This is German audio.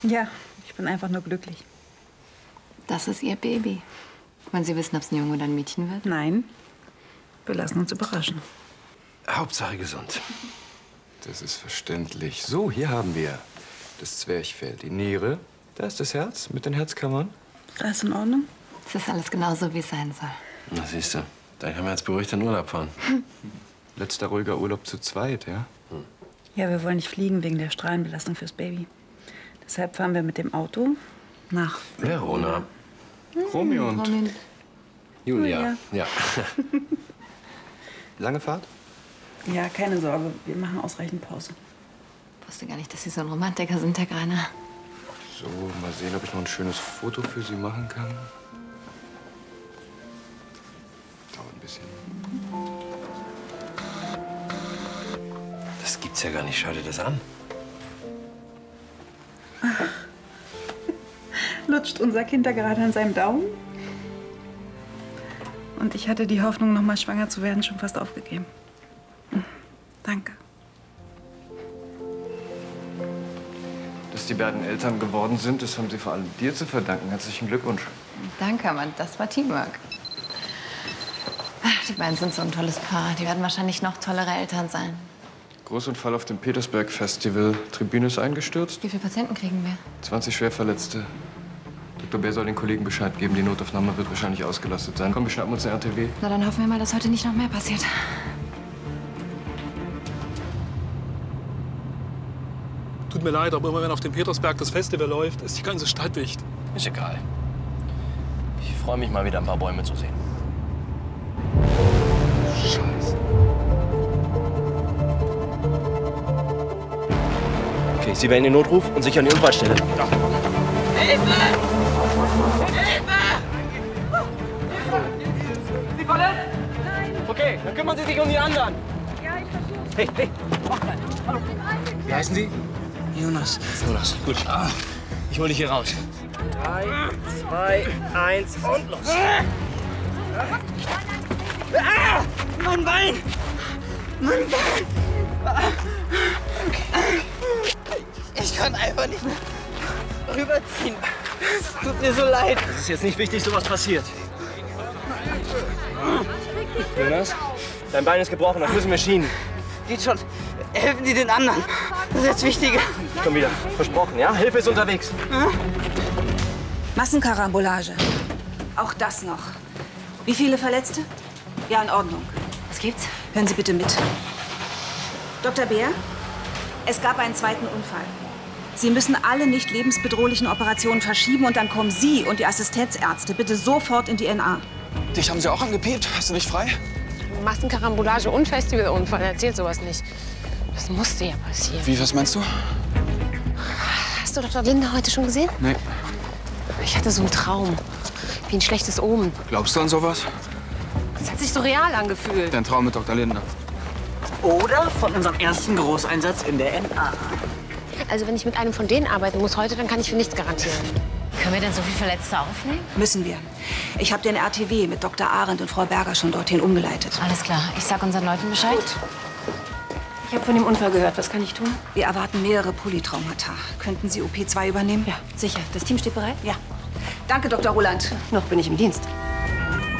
Ja, ich bin einfach nur glücklich. Das ist Ihr Baby. Wollen Sie wissen, ob es ein Junge oder ein Mädchen wird? Nein, wir lassen uns überraschen. Hauptsache gesund. Das ist verständlich. So, hier haben wir das Zwerchfell, die Niere. Da ist das Herz mit den Herzkammern. Ist alles in Ordnung? Es ist alles genauso, wie es sein soll. Na, siehst du, dann können wir jetzt beruhigt in Urlaub fahren. Letzter ruhiger Urlaub zu zweit, ja? Ja, wir wollen nicht fliegen wegen der Strahlenbelastung fürs Baby. Deshalb fahren wir mit dem Auto nach Verona. Romeo und Julia. Ja. Lange Fahrt? Ja, keine Sorge, wir machen ausreichend Pause. Ich wusste gar nicht, dass Sie so ein Romantiker sind, Herr Greiner. So, mal sehen, ob ich noch ein schönes Foto für Sie machen kann. Dauert ein bisschen. Das gibt's ja gar nicht. Schau dir das an. Lutscht unser Kind da gerade an seinem Daumen? Und ich hatte die Hoffnung, noch mal schwanger zu werden, schon fast aufgegeben. Danke. Dass die beiden Eltern geworden sind, das haben sie vor allem dir zu verdanken. Herzlichen Glückwunsch. Danke, Mann. Das war Teamwork. Ach, die beiden sind so ein tolles Paar. Die werden wahrscheinlich noch tollere Eltern sein. Großunfall auf dem Petersberg-Festival. Tribüne ist eingestürzt. Wie viele Patienten kriegen wir? 20 Schwerverletzte. Dr. Bär soll den Kollegen Bescheid geben. Die Notaufnahme wird wahrscheinlich ausgelastet sein. Komm, wir schnappen uns eine RTW. Na, dann hoffen wir mal, dass heute nicht noch mehr passiert. Tut mir leid, aber immer wenn auf dem Petersberg das Festival läuft, ist die ganze Stadt dicht. Ist egal. Ich freue mich mal wieder, ein paar Bäume zu sehen. Scheiße. Okay, Sie wählen den Notruf und sichern die Unfallstelle. Ja. Hilfe! Hilfe! Sie verletzt? Nein. Okay, dann kümmern Sie sich um die anderen. Ja, ich versuch's. Hey, hey. Wie heißen Sie? Jonas. Jonas, gut. Ich hol dich hier raus. 3, 2, 1 und los. Mein Bein! Mein Bein! Ich kann einfach nicht mehr rüberziehen. Es tut mir so leid. Es ist jetzt nicht wichtig, sowas passiert. Jonas, dein Bein ist gebrochen, das müssen wir schienen. Geht schon. Helfen Sie den anderen. Das ist jetzt wichtiger. Ich komm wieder. Versprochen, ja? Hilfe ist unterwegs. Massenkarambolage. Auch das noch. Wie viele Verletzte? Ja, in Ordnung. Was gibt's? Hören Sie bitte mit. Dr. Bär, es gab einen zweiten Unfall. Sie müssen alle nicht lebensbedrohlichen Operationen verschieben und dann kommen Sie und die Assistenzärzte bitte sofort in die NA. Dich haben sie auch angepiept. Hast du nicht frei? Massenkarambolage und Festivalunfall. Erzählt sowas nicht. Das musste ja passieren. Wie, was meinst du? Hast du Dr. Linde heute schon gesehen? Nee. Ich hatte so einen Traum. Wie ein schlechtes Omen. Glaubst du an sowas? Es hat sich so real angefühlt. Dein Traum mit Dr. Linde. Oder von unserem ersten Großeinsatz in der NA. Also wenn ich mit einem von denen arbeiten muss heute, dann kann ich für nichts garantieren. Können wir denn so viele Verletzte aufnehmen? Müssen wir. Ich habe den RTW mit Dr. Arendt und Frau Berger schon dorthin umgeleitet. Alles klar. Ich sag unseren Leuten Bescheid. Gut. Ich habe von dem Unfall gehört. Was kann ich tun? Wir erwarten mehrere Polytraumata. Könnten Sie OP2 übernehmen? Ja, sicher. Das Team steht bereit? Ja. Danke, Dr. Roland. Noch bin ich im Dienst.